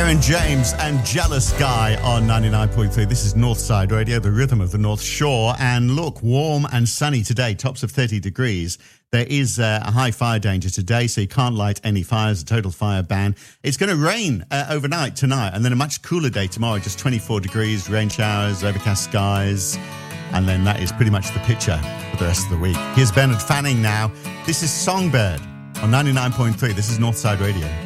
Aaron James and Jealous Guy on 99.3. This is Northside Radio, the rhythm of the North Shore. And look, warm and sunny today, tops of 30 degrees. There is a high fire danger today, so you can't light any fires, a total fire ban. It's going to rain overnight tonight, and then a much cooler day tomorrow, just 24 degrees, rain showers, overcast skies. And then that is pretty much the picture for the rest of the week. Here's Bernard Fanning now. This is Songbird on 99.3. This is Northside Radio.